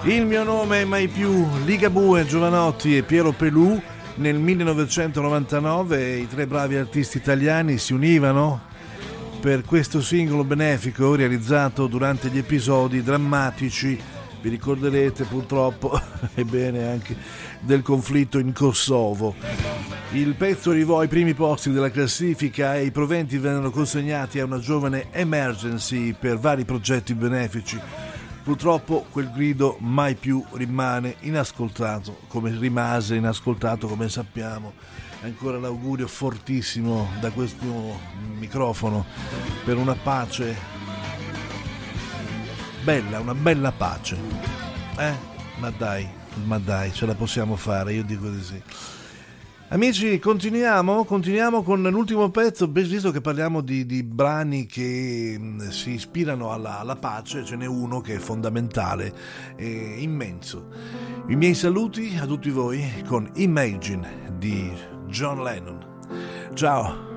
Il mio nome è mai più. Ligabue, Giovanotti e Piero Pelù. Nel 1999 i tre bravi artisti italiani si univano per questo singolo benefico realizzato durante gli episodi drammatici, vi ricorderete purtroppo, ebbene anche del conflitto in Kosovo. Il pezzo arrivò ai primi posti della classifica e i proventi vennero consegnati a una giovane Emergency per vari progetti benefici. Purtroppo quel grido mai più rimane inascoltato, come rimase inascoltato, come sappiamo. Ancora l'augurio fortissimo da questo microfono per una pace bella, una bella pace. Ma dai, ce la possiamo fare, io dico di sì. Amici, continuiamo con l'ultimo pezzo, visto che parliamo di brani che si ispirano alla pace, ce n'è uno che è fondamentale, è immenso. I miei saluti a tutti voi con Imagine di John Lennon. Ciao!